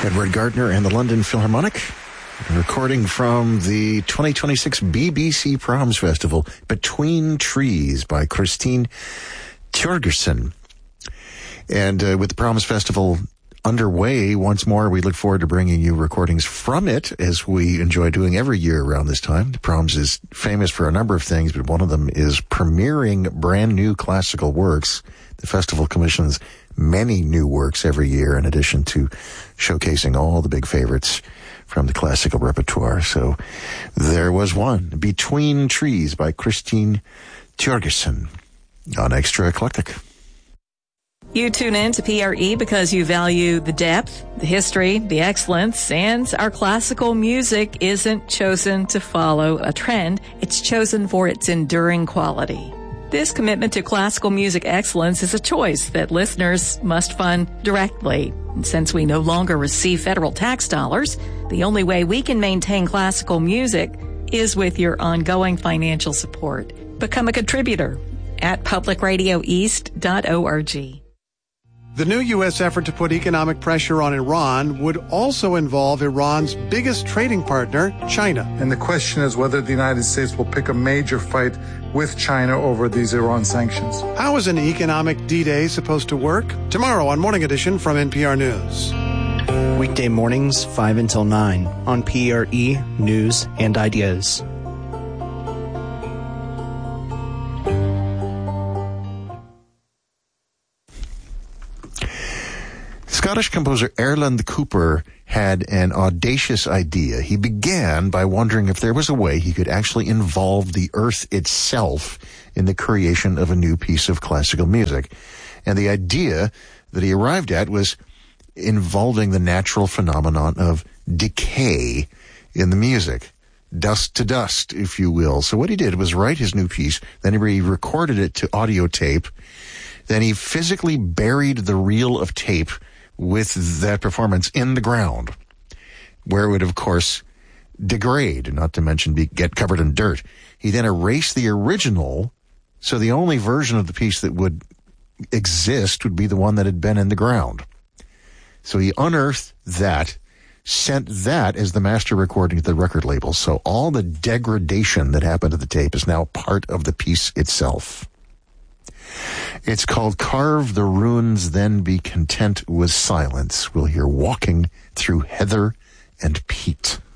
Edward Gardner and the London Philharmonic, recording from the 2026 BBC Proms Festival, Between Trees by Christine Tjørgersen. And with the Proms Festival underway once more, we look forward to bringing you recordings from it, as we enjoy doing every year around this time. The Proms is famous for a number of things, but one of them is premiering brand new classical works. The festival commissions many new works every year, in addition to showcasing all the big favorites from the classical repertoire. So there was one, Between Trees by Christine Tjørgersen, on Extra Eclectic. You tune in to PRE because you value the depth, the history, the excellence, and our classical music isn't chosen to follow a trend. It's chosen for its enduring quality. This commitment to classical music excellence is a choice that listeners must fund directly. And since we no longer receive federal tax dollars, the only way we can maintain classical music is with your ongoing financial support. Become a contributor at publicradioeast.org. The new U.S. effort to put economic pressure on Iran would also involve Iran's biggest trading partner, China. And the question is whether the United States will pick a major fight with China over these Iran sanctions. How is an economic D-Day supposed to work? Tomorrow on Morning Edition from NPR News. Weekday mornings, 5 until 9 on PRE News and Ideas. Scottish composer Erland Cooper had an audacious idea. He began by wondering if there was a way he could actually involve the earth itself in the creation of a new piece of classical music. And the idea that he arrived at was involving the natural phenomenon of decay in the music. Dust to dust, if you will. So what he did was write his new piece, then he recorded it to audio tape, then he physically buried the reel of tape with that performance in the ground, where it would, of course, degrade, not to mention get covered in dirt. He then erased the original, so the only version of the piece that would exist would be the one that had been in the ground. So he unearthed that, sent that as the master recording to the record label. So all the degradation that happened to the tape is now part of the piece itself. It's called Carve the Runes, Then Be Content with Silence. We'll hear Walking Through Heather and Peat.